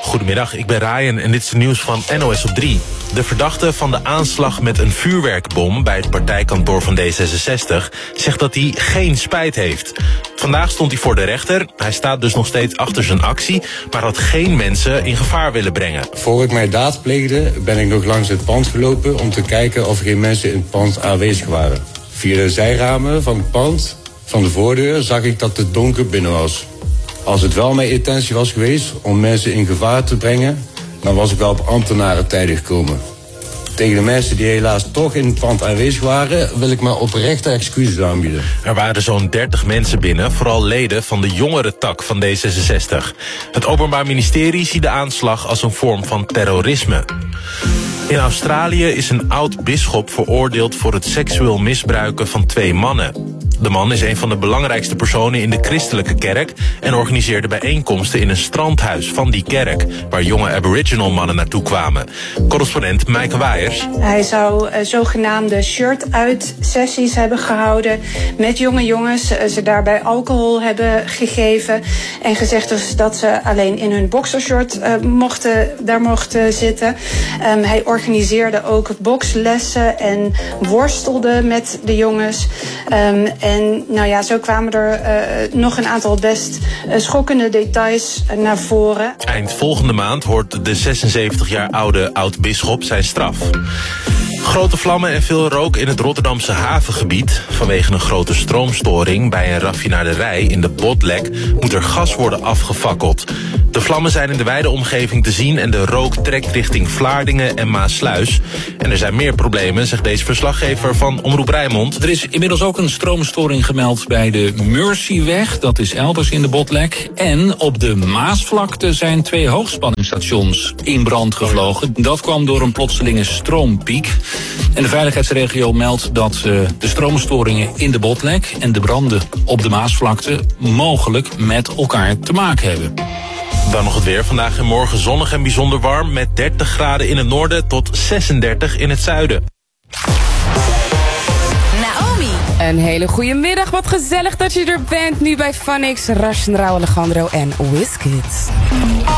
Goedemiddag, ik ben Ryan en dit is het nieuws van NOS op 3. De verdachte van de aanslag met een vuurwerkbom bij het partijkantoor van D66 zegt dat hij geen spijt heeft. Vandaag stond hij voor de rechter. Hij staat dus nog steeds achter zijn actie, maar had geen mensen in gevaar willen brengen. Voor ik mijn daad pleegde ben ik nog langs het pand gelopen om te kijken of er geen mensen in het pand aanwezig waren. Via de zijramen van het pand, van de voordeur, zag ik dat het donker binnen was. Als het wel mijn intentie was geweest om mensen in gevaar te brengen, dan was ik wel op ambtenarentijden gekomen. Tegen de mensen die helaas toch in het pand aanwezig waren, wil ik mijn oprechte excuses aanbieden. Er waren zo'n 30 mensen binnen, vooral leden van de jongere tak van D66. Het Openbaar Ministerie ziet de aanslag als een vorm van terrorisme. In Australië is een oud-bisschop veroordeeld voor het seksueel misbruiken van 2 mannen. De man is een van de belangrijkste personen in de christelijke kerk en organiseerde bijeenkomsten in een strandhuis van die kerk, waar jonge aboriginal mannen naartoe kwamen. Correspondent Maaike Waaiers. Hij zou zogenaamde shirt-uit-sessies hebben gehouden met jonge jongens. Ze daarbij alcohol hebben gegeven en gezegd dus dat ze alleen in hun boxershort mochten zitten. Hij organiseerde ook bokslessen en worstelde met de jongens. En nou ja, zo kwamen er nog een aantal best schokkende details naar voren. Eind volgende maand hoort de 76 jaar oude oud-bisschop zijn straf. Grote vlammen en veel rook in het Rotterdamse havengebied. Vanwege een grote stroomstoring bij een raffinaderij in de Botlek moet er gas worden afgefakkeld. De vlammen zijn in de wijde omgeving te zien en de rook trekt richting Vlaardingen en Maasluis. En er zijn meer problemen, zegt deze verslaggever van Omroep Rijnmond. Er is inmiddels ook een stroomstoring gemeld bij de Mercyweg, dat is elders in de Botlek. En op de Maasvlakte zijn 2 hoogspanningsstations in brand gevlogen. Dat kwam door een plotselinge stroompiek. En de veiligheidsregio meldt dat de stroomstoringen in de Botlek en de branden op de Maasvlakte mogelijk met elkaar te maken hebben. Dan nog het weer. Vandaag en morgen zonnig en bijzonder warm met 30 graden in het noorden tot 36 in het zuiden. Naomi. Een hele goede middag. Wat gezellig dat je er bent. Nu bij Phonics, Russian Rauw Alejandro en Wizkid.